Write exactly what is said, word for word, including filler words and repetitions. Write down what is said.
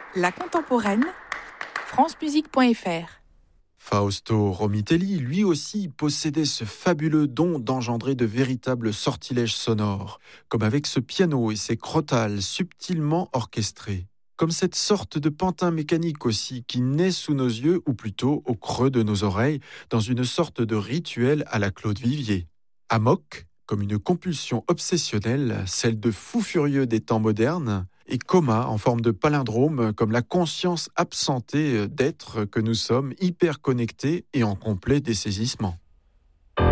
La contemporaine, francemusique point f r. Fausto Romitelli, lui aussi, possédait ce fabuleux don d'engendrer de véritables sortilèges sonores, comme avec ce piano et ses crotales subtilement orchestrés. Comme cette sorte de pantin mécanique aussi qui naît sous nos yeux, ou plutôt au creux de nos oreilles, dans une sorte de rituel à la Claude Vivier. Amok, comme une compulsion obsessionnelle, celle de fou furieux des temps modernes, et coma en forme de palindrome, comme la conscience absentée d'être que nous sommes, hyper connectés et en complet dessaisissement.